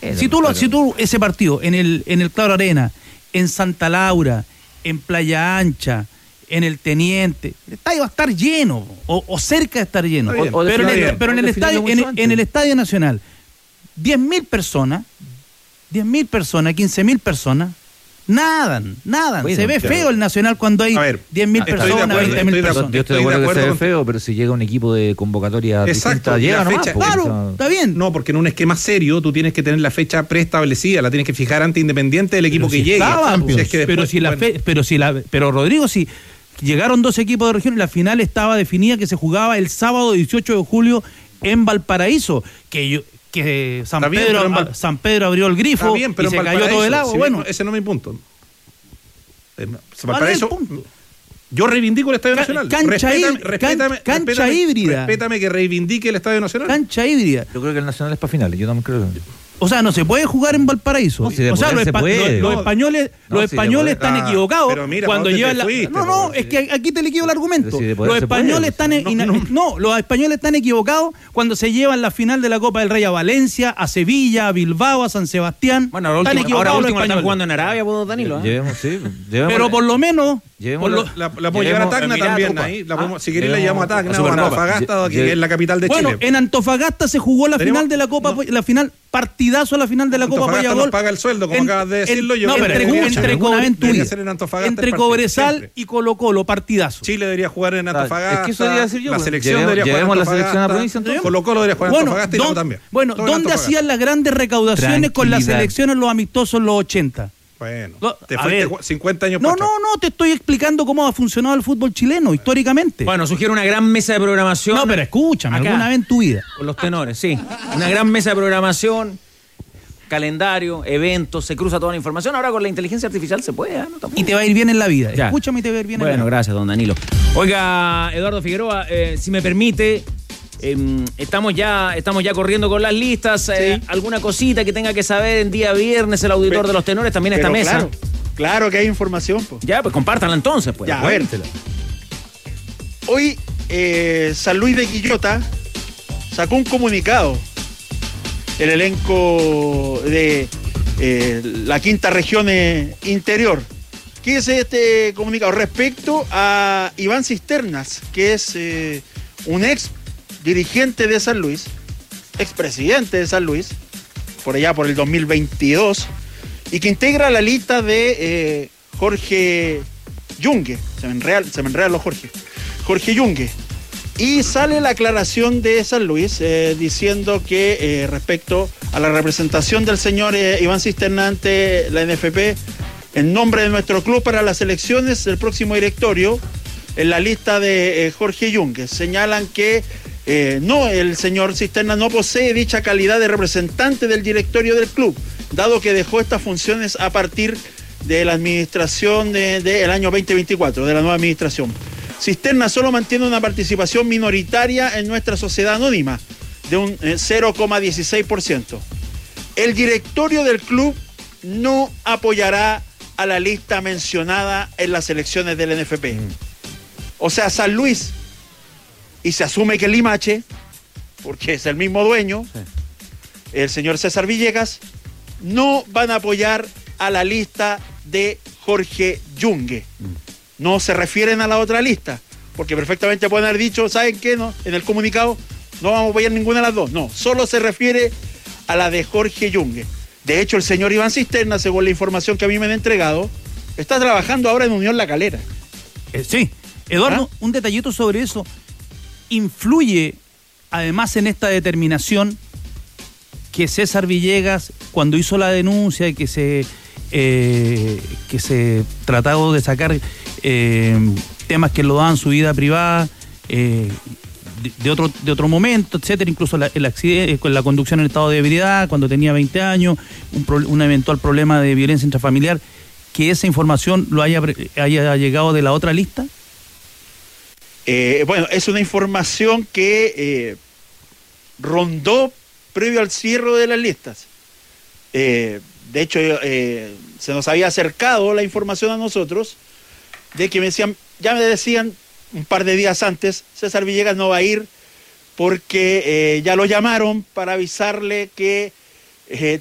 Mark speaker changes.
Speaker 1: Si tú ese partido en el Claro Arena, en Santa Laura, en Playa Ancha, en el Teniente, el estadio va a estar lleno o cerca de estar lleno. Pero en el Estadio Nacional, 10.000 personas, 15.000 personas, nadan. Bueno, se ve feo el Nacional cuando hay 10.000 personas, 20.000 personas.
Speaker 2: Yo estoy de acuerdo que se ve feo, pero si llega un equipo de convocatoria distinta, llega nomás.
Speaker 1: Claro, está bien.
Speaker 3: No, porque en un esquema serio tú tienes que tener la fecha preestablecida, la tienes que fijar antes, independiente del equipo que llegue.
Speaker 1: Pero Rodrigo, si llegaron 2 equipos de región y la final estaba definida que se jugaba el sábado 18 de julio en Valparaíso, que San Pedro abrió el grifo y se cayó todo el agua. Bueno,
Speaker 3: ese no es mi punto. Valparaíso, yo reivindico el Estadio Nacional.
Speaker 1: Cancha híbrida.
Speaker 3: Respétame que reivindique el Estadio Nacional.
Speaker 1: Cancha híbrida.
Speaker 2: Yo creo que el Nacional es para finales. Yo también creo.
Speaker 1: O sea, no se puede jugar en Valparaíso.
Speaker 2: No, los
Speaker 1: españoles están equivocados
Speaker 3: pero mira,
Speaker 1: cuando llevan la... Es que aquí te le quedo el argumento. Los españoles están equivocados cuando se llevan la final de la Copa del Rey a Valencia, a Sevilla, a Bilbao, a San Sebastián.
Speaker 4: Bueno, ahora último están jugando en Arabia, Danilo.
Speaker 1: Pero por lo menos...
Speaker 3: La podemos llevar a Tacna también. Ahí, si queréis la llevamos a Tacna o a Antofagasta, que es la capital de Chile.
Speaker 1: Bueno, en Antofagasta se jugó la final de la Copa, la final... Partidazo a la final de la Copa Payagol.
Speaker 3: Nos paga el sueldo, como acabas de decirlo.
Speaker 1: Entre Cobresal y Colo-Colo, partidazo.
Speaker 3: Chile debería jugar en Antofagasta.
Speaker 2: Es que eso debería decir yo.
Speaker 3: La selección debería jugar en Antofagasta. La selección a provincia, entonces. Colo-Colo debería jugar en Antofagasta y no también.
Speaker 1: Bueno, ¿dónde hacían las grandes recaudaciones con las selecciones los amistosos en los 80?
Speaker 3: Bueno, te fuiste 50 años para atrás.
Speaker 1: No, te estoy explicando cómo ha funcionado el fútbol chileno históricamente.
Speaker 4: Bueno, sugiero una gran mesa de programación.
Speaker 1: No, pero escúchame,
Speaker 4: acá,
Speaker 1: alguna vez en tu vida.
Speaker 4: Con los tenores, sí. Una gran mesa de programación, calendario, eventos, se cruza toda la información. Ahora con la inteligencia artificial se puede, ¿no?
Speaker 1: Y te va a ir bien en la vida. Ya. Escúchame y te va a ir bien en la vida.
Speaker 4: Bueno, gracias, don Danilo. Oiga, Eduardo Figueroa, si me permite... estamos ya corriendo con las listas. Sí. Alguna cosita que tenga que saber en día viernes el auditor de los tenores también esta mesa.
Speaker 5: Claro que hay información. Pues.
Speaker 4: Ya, pues compártanla entonces. Pues.
Speaker 5: Ya, a ver. Hoy San Luis de Quillota sacó un comunicado. El elenco de la quinta región interior. ¿Qué es este comunicado? Respecto a Iván Cisternas, que es un ex dirigente de San Luis, expresidente de San Luis, por allá por el 2022, y que integra la lista de Jorge Yungue, se me enredan los Jorge Yungue, y sale la aclaración de San Luis diciendo que respecto a la representación del señor Iván Cisterna ante la NFP, en nombre de nuestro club para las elecciones del próximo directorio, en la lista de Jorge Yungue, señalan que el señor Cisterna no posee dicha calidad de representante del directorio del club, dado que dejó estas funciones a partir de la administración del año 2024, de la nueva administración. Cisterna solo mantiene una participación minoritaria en nuestra sociedad anónima, de un 0,16%. El directorio del club no apoyará a la lista mencionada en las elecciones del NFP. O sea, San Luis, y se asume que el Limache, porque es el mismo dueño, el señor César Villegas, no van a apoyar a la lista de Jorge Yungue. No se refieren a la otra lista, porque perfectamente pueden haber dicho, ¿saben qué? No, en el comunicado no vamos a apoyar ninguna de las dos. No, solo se refiere a la de Jorge Yungue. De hecho, el señor Iván Cisterna, según la información que a mí me han entregado, está trabajando ahora en Unión La Calera.
Speaker 1: Sí. Eduardo, un detallito sobre eso. Influye, además, en esta determinación que César Villegas, cuando hizo la denuncia y que se trataba de sacar temas que lo daban su vida privada de otro momento, etcétera, incluso el accidente con la conducción en estado de ebriedad cuando tenía 20 años, un eventual problema de violencia intrafamiliar, que esa información lo haya llegado de la otra lista.
Speaker 5: Bueno, es una información que rondó previo al cierre de las listas. De hecho, se nos había acercado la información a nosotros de que ya me decían un par de días antes, César Villegas no va a ir porque ya lo llamaron para avisarle que